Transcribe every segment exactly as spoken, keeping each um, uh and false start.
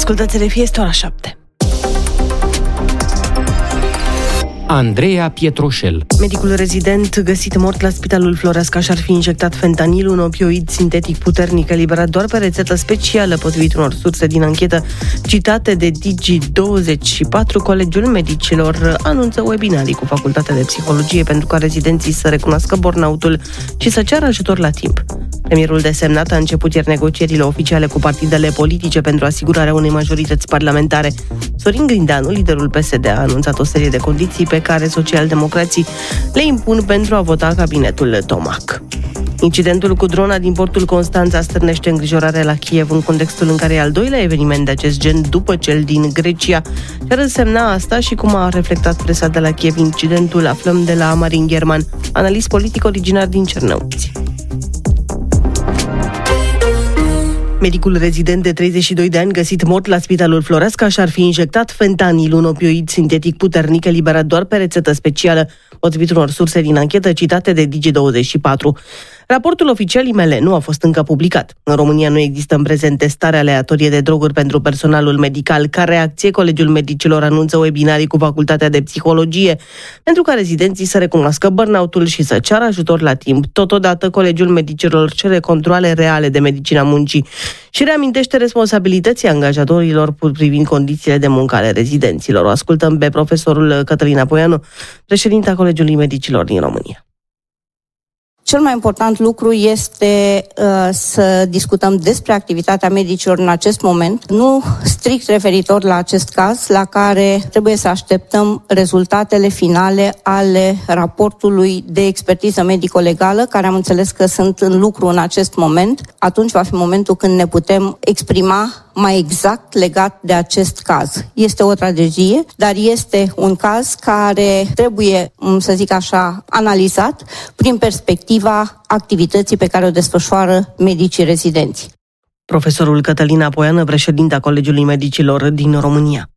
Ascultați R F I, este ora șapte. Andreea Pietroșel. Medicul rezident găsit mort la Spitalul Floreasca și-ar fi injectat fentanil, un opioid sintetic puternic eliberat doar pe rețetă specială, potrivit unor surse din anchetă citate de Digi douăzeci și patru. Colegiul Medicilor anunță webinarii cu Facultatea de Psihologie pentru ca rezidenții să recunoască burnout-ul și să ceară ajutor la timp. Premierul desemnat a început ieri negocierile oficiale cu partidele politice pentru asigurarea unei majorități parlamentare. Sorin Grindeanu, liderul P S D, a anunțat o serie de condiții pe care socialdemocrații le impun pentru a vota cabinetul Tomac. Incidentul cu drona din portul Constanța stârnește îngrijorare la Kiev în contextul în care e al doilea eveniment de acest gen după cel din Grecia. Ce ar însemna asta și cum a reflectat presa de la Kiev incidentul, aflăm de la Marin German, analist politic originar din Cernăuți. Medicul rezident de treizeci și doi de ani găsit mort la Spitalul Floreasca și-ar fi injectat fentanil, un opioid sintetic puternic eliberat doar pe rețetă specială, potrivit unor surse din anchetă citate de Digi douăzeci și patru. Raportul oficial I M L nu a fost încă publicat. În România nu există în prezent testare aleatorie de droguri pentru personalul medical. Ca reacție, Colegiul Medicilor anunță webinarii cu Facultatea de Psihologie pentru ca rezidenții să recunoască burnout-ul și să ceară ajutor la timp. Totodată, Colegiul Medicilor cere controale reale de medicina muncii și reamintește responsabilității angajatorilor privind condițiile de muncă ale rezidenților. O ascultăm pe profesorul Cătălin Apoianu, președinta Colegiului Medicilor din România. Cel mai important lucru este uh, să discutăm despre activitatea medicilor în acest moment, nu strict referitor la acest caz, la care trebuie să așteptăm rezultatele finale ale raportului de expertiză medico-legală, care am înțeles că sunt în lucru în acest moment. Atunci va fi momentul când ne putem exprima mai exact legat de acest caz. Este o tragedie, dar este un caz care trebuie, să zic așa, analizat prin perspectiva activității pe care o desfășoară medicii rezidenți. Profesorul Cătălin Apoianu, președinta Colegiului Medicilor din România.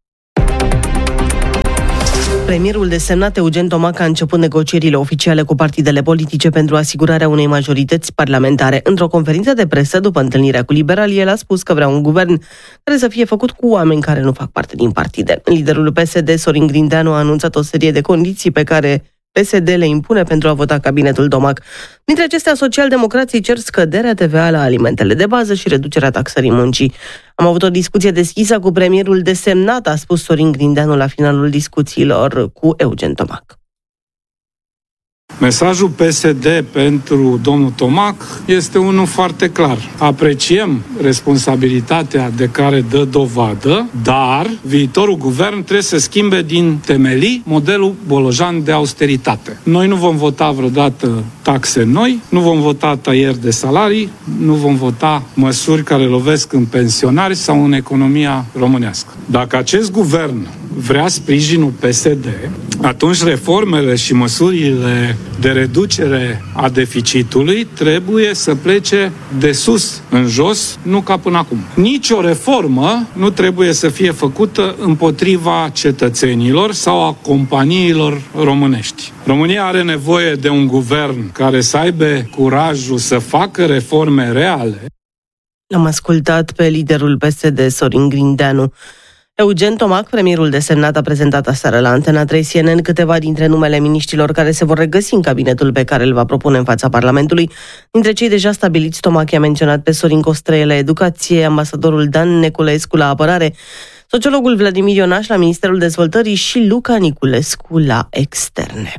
Premierul desemnat Eugen Tomac a început negocierile oficiale cu partidele politice pentru asigurarea unei majorități parlamentare. Într-o conferință de presă, după întâlnirea cu liberalii, el a spus că vrea un guvern care să fie făcut cu oameni care nu fac parte din partide. Liderul P S D, Sorin Grindeanu, a anunțat o serie de condiții pe care P S D le impune pentru a vota cabinetul Tomac. Dintre acestea, socialdemocrații cer scăderea T V A la alimentele de bază și reducerea taxării muncii. Am avut o discuție deschisă cu premierul desemnat, a spus Sorin Grindeanu la finalul discuțiilor cu Eugen Tomac. Mesajul P S D pentru domnul Tomac este unul foarte clar. Apreciem responsabilitatea de care dă dovadă, dar viitorul guvern trebuie să schimbe din temelii modelul bolojan de austeritate. Noi nu vom vota vreodată taxe noi, nu vom vota tăieri de salarii, nu vom vota măsuri care lovesc în pensionari sau în economia românească. Dacă acest guvern vrea sprijinul P S D, atunci reformele și măsurile de reducere a deficitului trebuie să plece de sus în jos, nu ca până acum. Nici o reformă nu trebuie să fie făcută împotriva cetățenilor sau a companiilor românești. România are nevoie de un guvern care să aibă curajul să facă reforme reale. L-am ascultat pe liderul P S D, Sorin Grindeanu. Eugen Tomac, premierul desemnat, a prezentat aseară la Antena trei C N N câteva dintre numele miniștrilor care se vor regăsi în cabinetul pe care îl va propune în fața Parlamentului. Dintre cei deja stabiliți, Tomac i-a menționat pe Sorin Costrăie la educație, ambasadorul Dan Neculescu la apărare, sociologul Vladimir Ionaș la Ministerul Dezvoltării și Luca Niculescu la externe.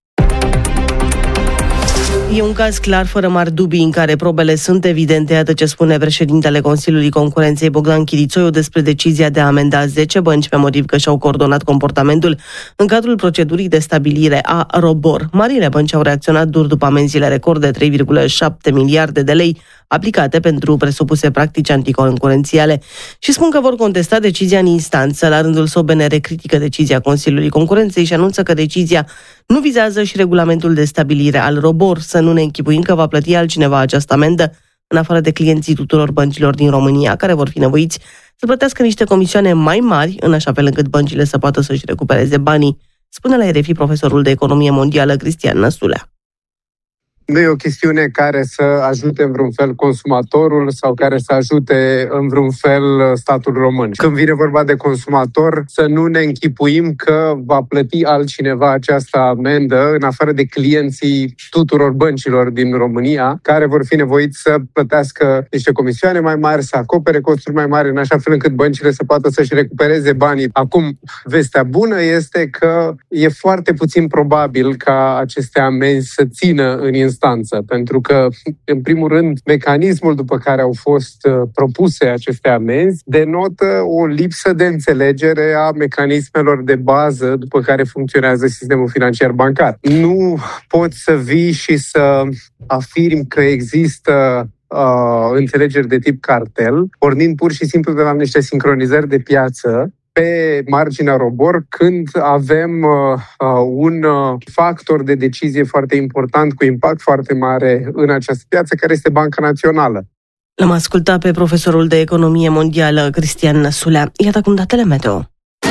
E un caz clar, fără mari dubii, în care probele sunt evidente. Iată ce spune președintele Consiliului Concurenței, Bogdan Chirițoiu, despre decizia de a amenda zece bănci pe motiv că și-au coordonat comportamentul în cadrul procedurii de stabilire a ROBOR. Marile bănci au reacționat dur după amenziile record de trei virgulă șapte miliarde de lei aplicate pentru presupuse practici anticoncurențiale și spun că vor contesta decizia în instanță. La rândul său, B N R critică decizia Consiliului Concurenței și anunță că decizia nu vizează și regulamentul de stabilire al ROBOR. Să nu ne închipuim că va plăti altcineva această amendă, în afară de clienții tuturor băncilor din România, care vor fi nevoiți să plătească niște comisioane mai mari, în așa fel încât băncile să poată să-și recupereze banii, spune la R F I profesorul de economie mondială Cristian Năsulea. Nu e o chestiune care să ajute în vreun fel consumatorul sau care să ajute în vreun fel statul român. Când vine vorba de consumator, să nu ne închipuim că va plăti altcineva această amendă, în afară de clienții tuturor băncilor din România, care vor fi nevoiți să plătească niște comisioane mai mari, să acopere costuri mai mari, în așa fel încât băncile să poată să-și recupereze banii. Acum, vestea bună este că e foarte puțin probabil ca aceste amenzi să țină în instanță, pentru că, în primul rând, mecanismul după care au fost propuse aceste amenzi denotă o lipsă de înțelegere a mecanismelor de bază după care funcționează sistemul financiar bancar. Nu poți să vii și să afirmi că există uh, înțelegeri de tip cartel, pornind pur și simplu de la niște sincronizări de piață pe marginea ROBOR, când avem uh, uh, un uh, factor de decizie foarte important, cu impact foarte mare în această piață, care este Banca Națională. L-am ascultat pe profesorul de economie mondială, Cristian Năsulea. Iată acum datele meteo.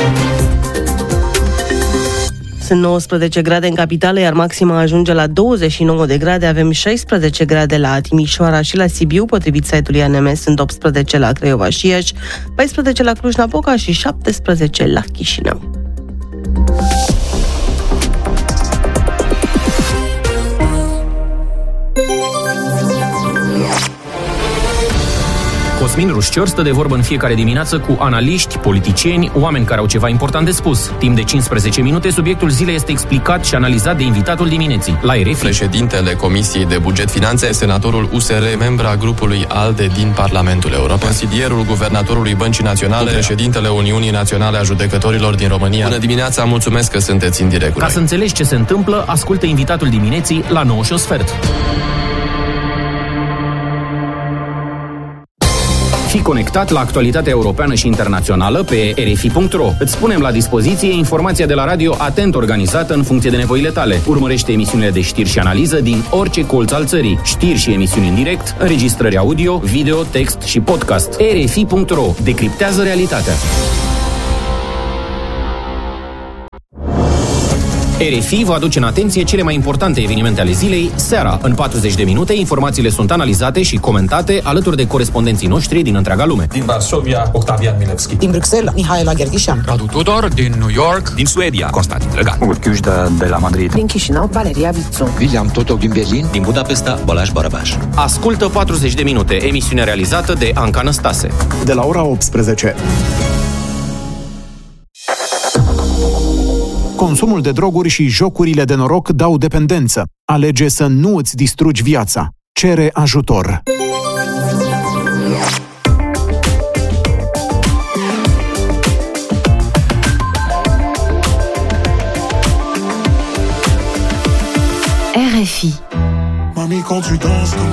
Sunt nouăsprezece grade în capitală, iar maxima ajunge la douăzeci și nouă de grade. Avem șaisprezece grade la Timișoara și la Sibiu, potrivit site-ului A N M. Sunt optsprezece la Craiova și Iași, paisprezece la Cluj-Napoca și șaptesprezece la Chișinău. Cosmin Rușcior stă de vorbă în fiecare dimineață cu analiști, politicieni, oameni care au ceva important de spus. Timp de cincisprezece minute, subiectul zilei este explicat și analizat de invitatul dimineții, la R F I. Președintele Comisiei de Buget Finanțe, senatorul U S R, membra grupului ALDE din Parlamentul European, consilierul guvernatorului Băncii Naționale, președintele Uniunii Naționale a Judecătorilor din România. Bună dimineața, mulțumesc că sunteți în direct. Ca să înțelegi ce se întâmplă, ascultă invitatul dimineții la nouă și un sfert. Fii conectat la actualitatea europeană și internațională pe r f i punct r o. Îți punem la dispoziție informația de la radio atent organizată în funcție de nevoile tale. Urmărește emisiunile de știri și analiză din orice colț al țării. Știri și emisiuni în direct, înregistrări audio, video, text și podcast. r f i punct r o. Decriptează realitatea. R F I vă aduce în atenție cele mai importante evenimente ale zilei, seara. În patruzeci de minute, informațiile sunt analizate și comentate alături de corespondenții noștri din întreaga lume. Din Varsovia, Octavian Milevski. Din Bruxelles, Mihaela Gherghișan. Radu Tudor, din New York. Din Suedia, Constantin Drăgan. Urchiuș de, de la Madrid. Din Chișinău, Valeria Vițu. William Totov din Berlin. Din Budapesta, Balázs Barabás. Ascultă patruzeci de minute, emisiune realizată de Anca Năstase. De la ora optsprezece. Consumul de droguri și jocurile de noroc dau dependență. Alege să nu îți distrugi viața. Cere ajutor. R F I.